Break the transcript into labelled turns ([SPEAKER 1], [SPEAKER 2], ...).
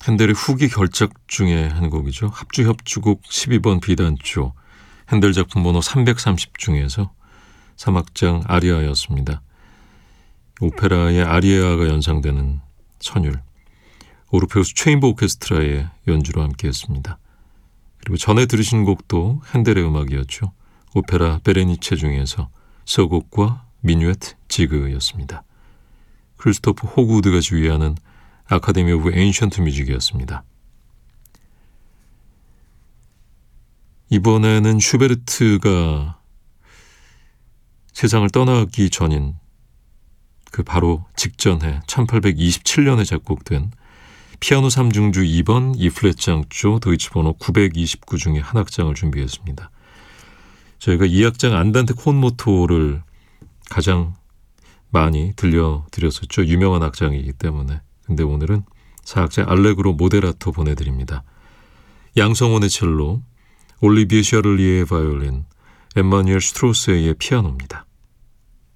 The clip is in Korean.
[SPEAKER 1] 핸델의 후기 결작 중에 한 곡이죠. 합주협주곡 12번 비단조, 핸델 작품 번호 330 중에서 3악장 아리아였습니다. 오페라의 아리아가 연상되는 선율, 오르페우스 체인버 오케스트라의 연주로 함께했습니다. 그리고 전에 들으신 곡도 핸델의 음악이었죠. 오페라 베레니체 중에서 서곡과 미뉴엣 지그였습니다. 크리스토프 호그우드가 지휘하는 아카데미 오브 엔션트 뮤직이었습니다. 이번에는 슈베르트가 세상을 떠나기 전인 그 바로 직전해 1827년에 작곡된 피아노 3중주 2번 E플랫 장조 도이치 번호 929 중에 한 악장을 준비했습니다. 저희가 이 악장 안단테 콘모토를 가장 많이 들려드렸었죠. 유명한 악장이기 때문에. 근데 오늘은 4악장 알레그로 모데라토 보내드립니다. 양성원의 첼로, 올리비에 샤를리의 바이올린, 엠마뉴엘 슈트로스의 피아노입니다.